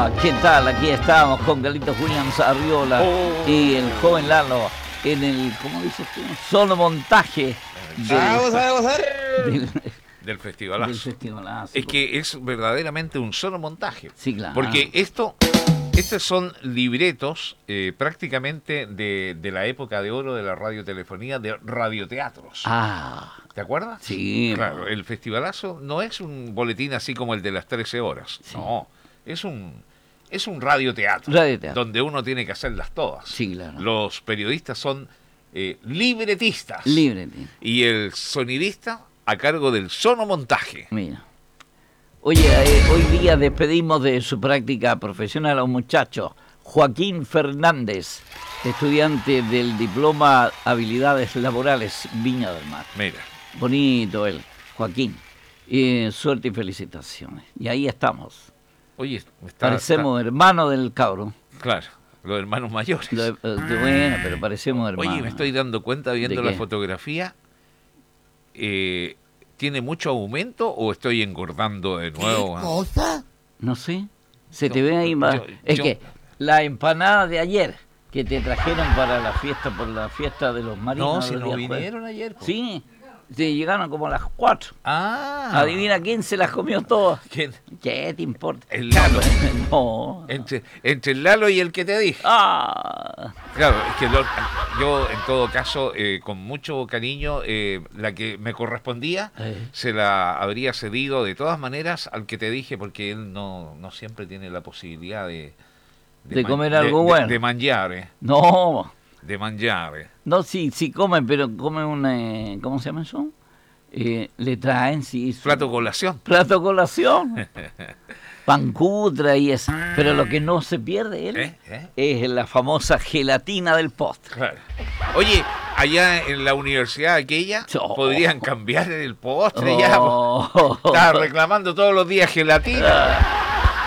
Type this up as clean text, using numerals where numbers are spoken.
¿Qué tal? Aquí estamos con Carlitos Williams Arriola y el joven Lalo en el, ¿cómo dices tú? Solo montaje del festivalazo. Del festivalazo. Es que es verdaderamente un solo montaje. Sí, claro. Porque estos son libretos prácticamente de la época de oro de la radiotelefonía, de radioteatros. ¿Te acuerdas? Sí. Claro, el festivalazo no es un boletín así como el de las 13 horas. Sí. No, es un radioteatro, donde uno tiene que hacerlas todas. Sí, claro. Los periodistas son libretistas. Y el sonidista a cargo del sonomontaje. Mira. Oye, hoy día despedimos de su práctica profesional a un muchacho, Joaquín Fernández, estudiante del diploma Habilidades Laborales Viña del Mar. Mira. Bonito él, Joaquín. Suerte y felicitaciones. Y ahí estamos. Oye, parecemos hermanos del cabro. Claro, los hermanos mayores. Bueno, pero parecemos hermanos. Oye, me estoy dando cuenta viendo la fotografía. ¿Tiene mucho aumento o estoy engordando de nuevo? ¿Qué cosa? No sé. Se te ve ahí más. Que la empanada de ayer que te trajeron para la fiesta, por la fiesta de los marinos. No, si no vinieron ayer. Po. Sí. Llegaron como a las 4. Ah. Adivina quién se las comió todas. ¿Quién? ¿Qué te importa? El Lalo. No. Entre el Lalo y el que te dije. Ah. Claro, es que yo en todo caso, con mucho cariño, la que me correspondía, se la habría cedido de todas maneras al que te dije, porque él no siempre tiene la posibilidad de comer algo bueno. De mangiare. No. De mangiare. No, sí come, pero come una... ¿Cómo se llama eso? Le traen, sí. Plato colación. Plato colación. Pancutra y eso. Pero lo que no se pierde él es la famosa gelatina del postre. Claro. Oye, allá en la universidad aquella, podrían cambiar el postre ya. Estaba reclamando todos los días gelatina.